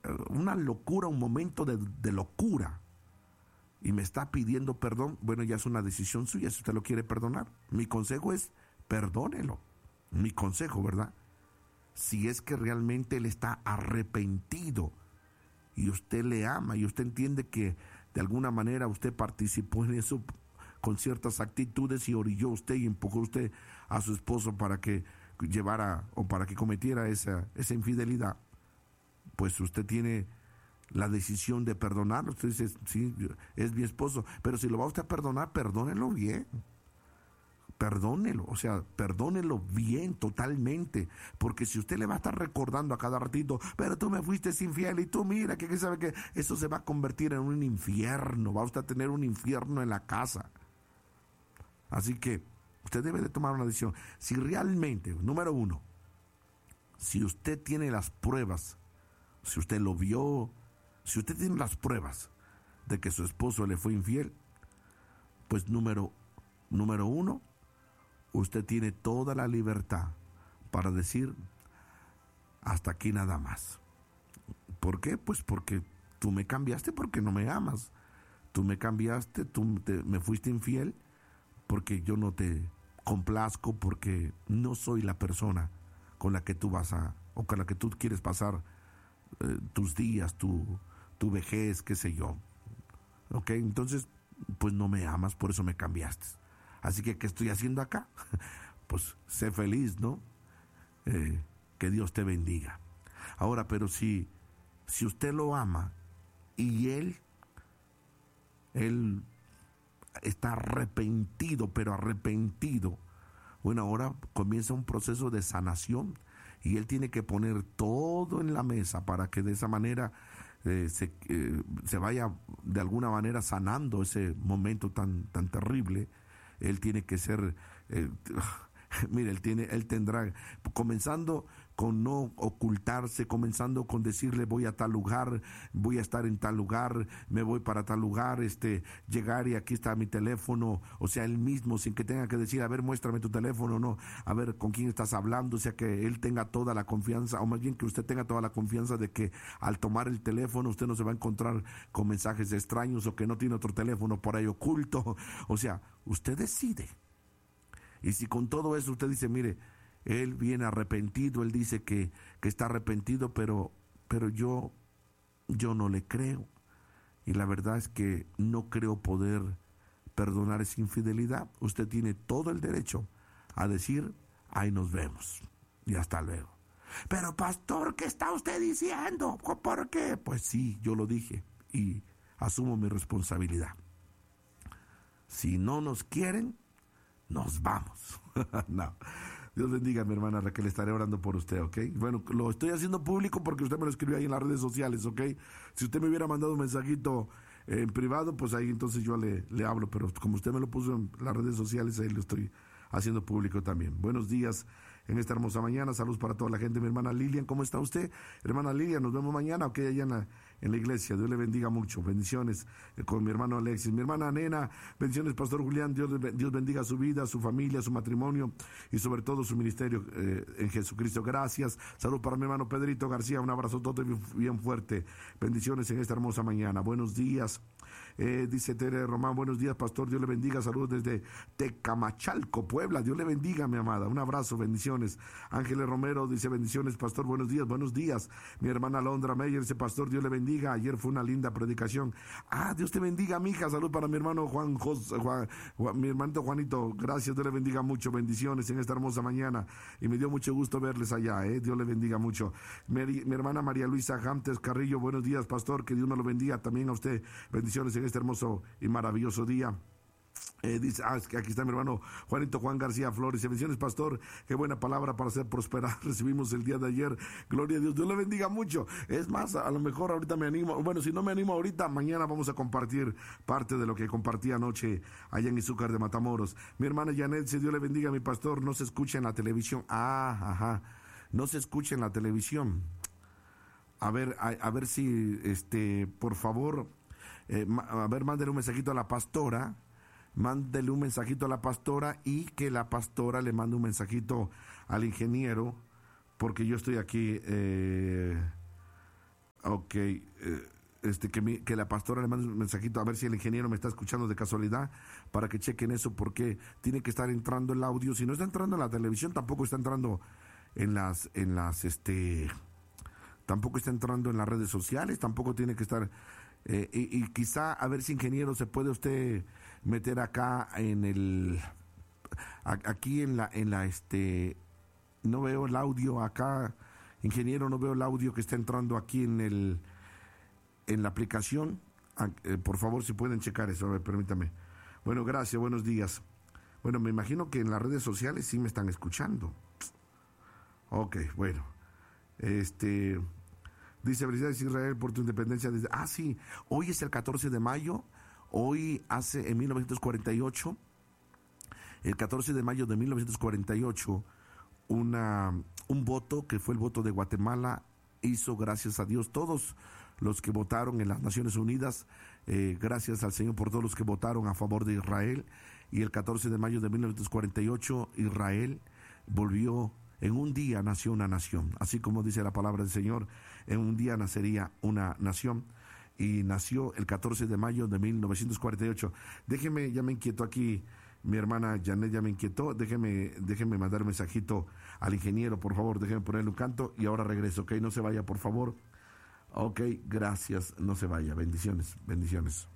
una locura, un momento de locura, y me está pidiendo perdón, bueno, ya es una decisión suya si usted lo quiere perdonar. Mi consejo es, perdónelo. Mi consejo, ¿verdad? Si es que realmente él está arrepentido y usted le ama y usted entiende que de alguna manera usted participó en eso con ciertas actitudes y orilló usted y empujó usted a su esposo para que llevara o para que cometiera esa infidelidad, pues usted tiene la decisión de perdonarlo. Usted dice, sí, es mi esposo, pero si lo va usted a perdonar, perdónelo bien. Perdónelo, o sea, perdónelo bien, totalmente, porque si usted le va a estar recordando a cada ratito, pero tú me fuiste infiel y tú mira, que sabe que eso se va a convertir en un infierno, va usted a tener un infierno en la casa. Así que usted debe de tomar una decisión. Si realmente, número uno, si usted tiene las pruebas, si usted lo vio, si usted tiene las pruebas de que su esposo le fue infiel, pues número uno, usted tiene toda la libertad para decir, hasta aquí nada más. ¿Por qué? Pues porque tú me cambiaste porque no me amas. Tú me cambiaste, me fuiste infiel porque yo no te complazco, porque no soy la persona con la que tú o con la que tú quieres pasar tus días, tu vejez, qué sé yo. ¿Ok? Entonces, pues no me amas, por eso me cambiaste. Así que, ¿qué estoy haciendo acá? Pues sé feliz, ¿no? Que Dios te bendiga. Ahora, pero si usted lo ama y él está arrepentido, pero arrepentido, bueno, ahora comienza un proceso de sanación y él tiene que poner todo en la mesa para que de esa manera se vaya de alguna manera sanando ese momento tan terrible. Él tiene que ser, mire, él tendrá, comenzando con no ocultarse, comenzando con decirle voy a tal lugar, voy a estar en tal lugar, me voy para tal lugar, llegar y aquí está mi teléfono, o sea, él mismo, sin que tenga que decir, a ver, muéstrame tu teléfono, no, a ver, con quién estás hablando, o sea, que él tenga toda la confianza, o más bien que usted tenga toda la confianza de que al tomar el teléfono usted no se va a encontrar con mensajes extraños o que no tiene otro teléfono por ahí oculto, o sea, usted decide. Y si con todo eso usted dice, mire, él viene arrepentido, él dice que está arrepentido, pero yo no le creo. Y la verdad es que no creo poder perdonar esa infidelidad. Usted tiene todo el derecho a decir, ahí nos vemos y hasta luego. Pero pastor, ¿qué está usted diciendo? ¿Por qué? Pues sí, yo lo dije y asumo mi responsabilidad. Si no nos quieren, nos vamos. No. Dios bendiga, mi hermana Raquel, estaré orando por usted, ¿ok? Bueno, lo estoy haciendo público porque usted me lo escribió ahí en las redes sociales, ¿ok? Si usted me hubiera mandado un mensajito en privado, pues ahí entonces yo le hablo, pero como usted me lo puso en las redes sociales, ahí lo estoy haciendo público también. Buenos días en esta hermosa mañana, saludos para toda la gente. Mi hermana Lilian, ¿cómo está usted? Hermana Lilian, nos vemos mañana, ok, allá en la iglesia. Dios le bendiga mucho, bendiciones con mi hermano Alexis. Mi hermana Nena, bendiciones, Pastor Julián, Dios bendiga su vida, su familia, su matrimonio y sobre todo su ministerio en Jesucristo. Gracias. Saludos para mi hermano Pedrito García, un abrazo todo bien fuerte. Bendiciones en esta hermosa mañana. Buenos días. Dice Tere Román, buenos días, pastor, Dios le bendiga, saludos desde Tecamachalco, Puebla, Dios le bendiga, mi amada, un abrazo, bendiciones. Ángeles Romero dice, bendiciones, pastor, buenos días. Mi hermana Londra Meyer dice, pastor, Dios le bendiga, ayer fue una linda predicación. Dios te bendiga, mija, salud para mi hermano mi hermanito Juanito, gracias, Dios le bendiga mucho, bendiciones en esta hermosa mañana, y me dio mucho gusto verles allá, Dios le bendiga mucho. Mi hermana María Luisa Jantes Carrillo, buenos días, pastor, que Dios nos lo bendiga también a usted, bendiciones en este hermoso y maravilloso día. Dice, aquí está mi hermano Juanito Juan García Flores. Bendiciones, pastor, qué buena palabra para hacer prosperar recibimos el día de ayer, gloria a Dios, Dios le bendiga mucho. Es más, a lo mejor ahorita me animo, bueno, si no me animo ahorita, mañana vamos a compartir parte de lo que compartí anoche allá en Izúcar de Matamoros. Mi hermana Janet, si Dios le bendiga, mi pastor, no se escucha en la televisión. No se escucha en la televisión. A ver si, por favor, mándele un mensajito a la pastora, y que la pastora le mande un mensajito al ingeniero, porque yo estoy aquí Ok, que la pastora le mande un mensajito a ver si el ingeniero me está escuchando de casualidad para que chequen eso, porque tiene que estar entrando el audio. Si no está entrando en la televisión, tampoco está entrando tampoco está entrando en las redes sociales, tampoco tiene que estar. Y quizá a ver si, ingeniero, se puede usted meter acá aquí no veo el audio acá, ingeniero, no veo el audio que está entrando aquí en la aplicación. Por favor, si pueden checar eso, a ver, permítame. Bueno, gracias, buenos días. Bueno, me imagino que en las redes sociales sí me están escuchando. Ok, bueno. Dice, felicidades Israel por tu independencia. Sí, hoy es el 14 de mayo. Hoy en 1948, el 14 de mayo de 1948, un voto que fue el voto de Guatemala hizo, gracias a Dios, todos los que votaron en las Naciones Unidas, gracias al Señor por todos los que votaron a favor de Israel. Y el 14 de mayo de 1948, Israel en un día nació una nación. Así como dice la palabra del Señor, en un día nacería una nación. Y nació el 14 de mayo de 1948. Déjeme, ya me inquietó aquí, mi hermana Janet ya me inquietó. Déjeme mandar un mensajito al ingeniero, por favor. Déjeme ponerle un canto y ahora regreso, ¿ok? No se vaya, por favor. Ok, gracias, no se vaya. Bendiciones, bendiciones.